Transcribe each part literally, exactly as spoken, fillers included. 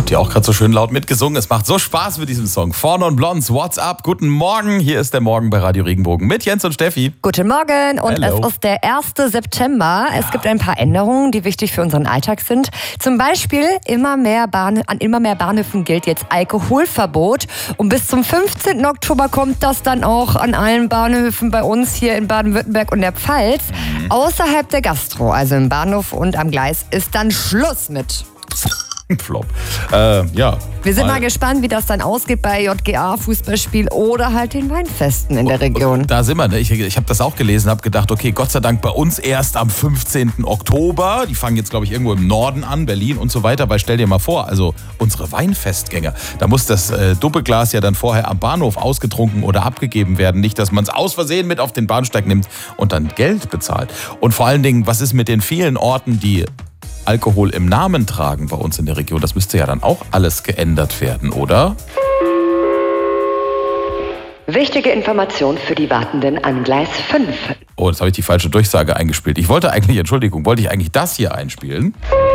Habt ihr auch gerade so schön laut mitgesungen? Es macht so Spaß mit diesem Song. Vorne und Blondes, What's up? Guten Morgen. Hier ist der Morgen bei Radio Regenbogen mit Jens und Steffi. Guten Morgen und Hello. Es ist der erste September. Es gibt ein paar Änderungen, die wichtig für unseren Alltag sind. Zum Beispiel immer mehr Bahn, an immer mehr Bahnhöfen gilt jetzt Alkoholverbot. Und bis zum fünfzehnten Oktober kommt das dann auch an allen Bahnhöfen bei uns hier in Baden-Württemberg und der Pfalz. Mhm. Außerhalb der Gastro, also im Bahnhof und am Gleis, ist dann Schluss mit. Flop. Äh, ja. Wir sind mal, mal gespannt, wie das dann ausgeht bei J G A, Fußballspiel oder halt den Weinfesten in der Region. Da sind wir, ne? Ich, ich habe das auch gelesen, habe gedacht, okay, Gott sei Dank bei uns erst am fünfzehnten Oktober. Die fangen jetzt, glaube ich, irgendwo im Norden an, Berlin und so weiter. Weil stell dir mal vor, also unsere Weinfestgänger, da muss das äh, Doppelglas ja dann vorher am Bahnhof ausgetrunken oder abgegeben werden. Nicht, dass man es aus Versehen mit auf den Bahnsteig nimmt und dann Geld bezahlt. Und vor allen Dingen, was ist mit den vielen Orten, die Alkohol im Namen tragen bei uns in der Region? Das müsste ja dann auch alles geändert werden, oder? Wichtige Information für die Wartenden an Gleis fünf. Oh, jetzt habe ich die falsche Durchsage eingespielt. Ich wollte eigentlich, Entschuldigung, wollte ich eigentlich das hier einspielen?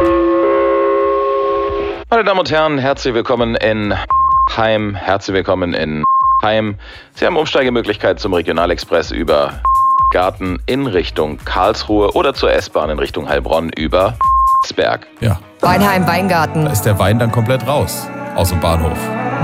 Meine Damen und Herren, herzlich willkommen in Heim. Herzlich willkommen in Heim. Sie haben Umsteigemöglichkeit zum Regionalexpress über Garten in Richtung Karlsruhe oder zur S-Bahn in Richtung Heilbronn über Berg. Ja. Weinheim, Weingarten. Da ist der Wein dann komplett raus aus dem Bahnhof.